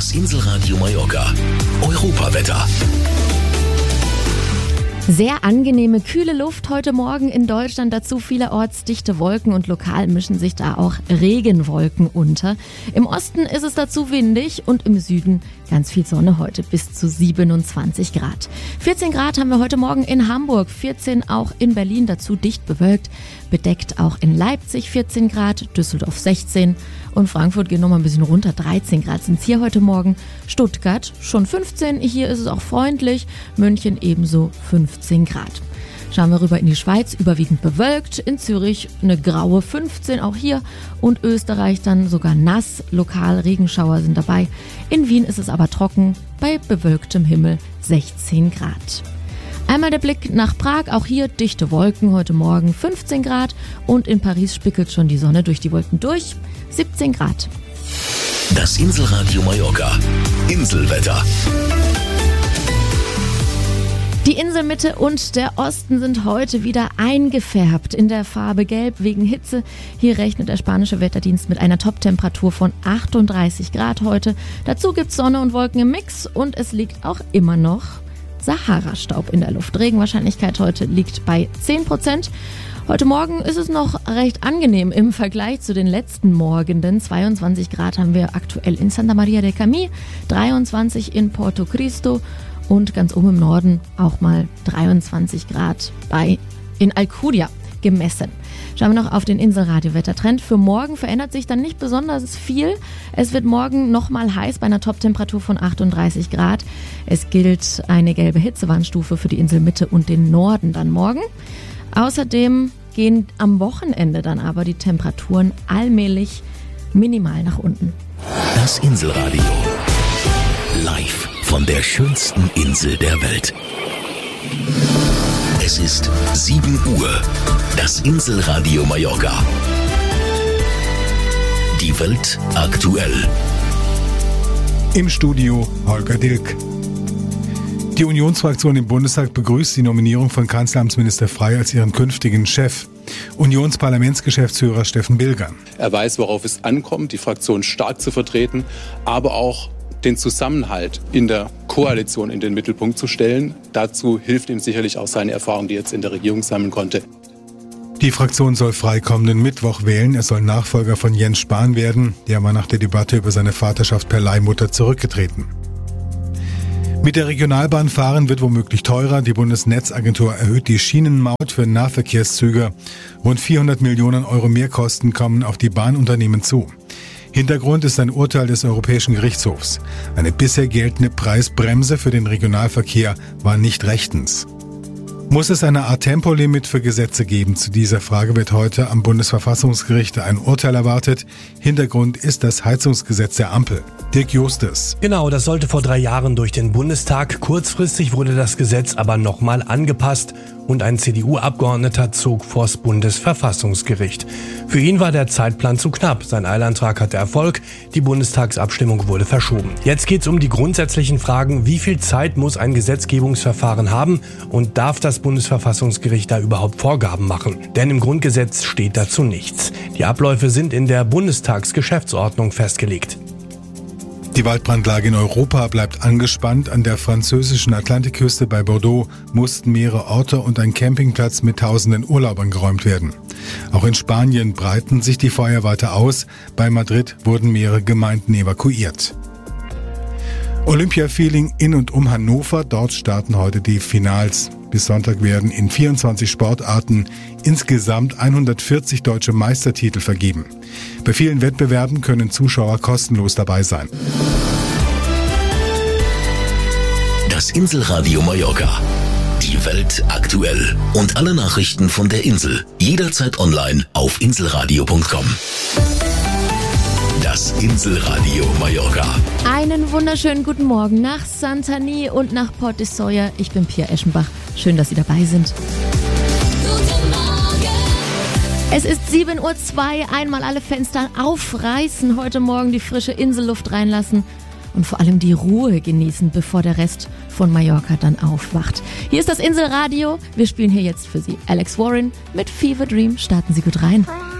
Das Inselradio Mallorca. Europawetter. Sehr angenehme, kühle Luft heute Morgen in Deutschland. Dazu vielerorts dichte Wolken und lokal mischen sich da auch Regenwolken unter. Im Osten ist es dazu windig und im Süden ganz viel Sonne heute bis zu 27 Grad. 14 Grad haben wir heute Morgen in Hamburg, 14 auch in Berlin, dazu dicht bewölkt. Bedeckt auch in Leipzig 14 Grad, Düsseldorf 16 und Frankfurt geht nochmal ein bisschen runter, 13 Grad sind es hier heute Morgen. Stuttgart schon 15, hier ist es auch freundlich, München ebenso 15 Grad. Schauen wir rüber in die Schweiz, überwiegend bewölkt, in Zürich eine graue 15 auch hier und Österreich dann sogar nass, lokal Regenschauer sind dabei. In Wien ist es aber trocken, bei bewölktem Himmel 16 Grad. Einmal der Blick nach Prag, auch hier dichte Wolken, heute Morgen 15 Grad und in Paris spickelt schon die Sonne durch die Wolken durch, 17 Grad. Das Inselradio Mallorca. Inselwetter. Die Inselmitte und der Osten sind heute wieder eingefärbt in der Farbe Gelb wegen Hitze. Hier rechnet der spanische Wetterdienst mit einer Toptemperatur von 38 Grad heute. Dazu gibt's Sonne und Wolken im Mix und es liegt auch immer noch Sahara-Staub in der Luft. Regenwahrscheinlichkeit heute liegt bei 10%. Heute Morgen ist es noch recht angenehm im Vergleich zu den letzten Morgenden. 22 Grad haben wir aktuell in Santa Maria de Camí, 23 in Porto Cristo und ganz oben im Norden auch mal 23 Grad in Alcudia gemessen. Schauen wir noch auf den Inselradio-Wettertrend. Für morgen verändert sich dann nicht besonders viel. Es wird morgen nochmal heiß bei einer Toptemperatur von 38 Grad. Es gilt eine gelbe Hitzewarnstufe für die Inselmitte und den Norden dann morgen. Außerdem gehen am Wochenende dann aber die Temperaturen allmählich minimal nach unten. Das Inselradio. Live von der schönsten Insel der Welt. Es ist 7 Uhr. Das Inselradio Mallorca. Die Welt aktuell. Im Studio Holger Dilk. Die Unionsfraktion im Bundestag begrüßt die Nominierung von Kanzleramtsminister Frey als ihren künftigen Chef. Unionsparlamentsgeschäftsführer Steffen Bilger. Er weiß, worauf es ankommt, die Fraktion stark zu vertreten, aber auch den Zusammenhalt in der Koalition in den Mittelpunkt zu stellen. Dazu hilft ihm sicherlich auch seine Erfahrung, die er jetzt in der Regierung sammeln konnte. Die Fraktion soll Frey kommenden Mittwoch wählen. Er soll Nachfolger von Jens Spahn werden. Der war nach der Debatte über seine Vaterschaft per Leihmutter zurückgetreten. Mit der Regionalbahn fahren wird womöglich teurer. Die Bundesnetzagentur erhöht die Schienenmaut für Nahverkehrszüge. Rund 400 Millionen Euro Mehrkosten kommen auf die Bahnunternehmen zu. Hintergrund ist ein Urteil des Europäischen Gerichtshofs. Eine bisher geltende Preisbremse für den Regionalverkehr war nicht rechtens. Muss es eine Art Tempolimit für Gesetze geben? Zu dieser Frage wird heute am Bundesverfassungsgericht ein Urteil erwartet. Hintergrund ist das Heizungsgesetz der Ampel. Dirk Justus. Genau, das sollte vor 3 Jahren durch den Bundestag. Kurzfristig wurde das Gesetz aber nochmal angepasst und ein CDU-Abgeordneter zog vors Bundesverfassungsgericht. Für ihn war der Zeitplan zu knapp. Sein Eilantrag hatte Erfolg. Die Bundestagsabstimmung wurde verschoben. Jetzt geht's um die grundsätzlichen Fragen, wie viel Zeit muss ein Gesetzgebungsverfahren haben und darf das Bundesverfassungsgericht da überhaupt Vorgaben machen? Denn im Grundgesetz steht dazu nichts. Die Abläufe sind in der Bundestagsgeschäftsordnung festgelegt. Die Waldbrandlage in Europa bleibt angespannt. An der französischen Atlantikküste bei Bordeaux mussten mehrere Orte und ein Campingplatz mit tausenden Urlaubern geräumt werden. Auch in Spanien breiten sich die Feuer weiter aus. Bei Madrid wurden mehrere Gemeinden evakuiert. Olympia-Feeling in und um Hannover. Dort starten heute die Finals. Bis Sonntag werden in 24 Sportarten insgesamt 140 deutsche Meistertitel vergeben. Bei vielen Wettbewerben können Zuschauer kostenlos dabei sein. Das Inselradio Mallorca. Die Welt aktuell. Und alle Nachrichten von der Insel. Jederzeit online auf inselradio.com. Das Inselradio Mallorca. Einen wunderschönen guten Morgen nach Santani und nach Port de Soya. Ich bin Pia Eschenbach. Schön, dass Sie dabei sind. Guten Morgen. Es ist 7:02 Uhr. Einmal alle Fenster aufreißen. Heute Morgen die frische Inselluft reinlassen. Und vor allem die Ruhe genießen, bevor der Rest von Mallorca dann aufwacht. Hier ist das Inselradio. Wir spielen hier jetzt für Sie Alex Warren mit Fever Dream. Starten Sie gut rein.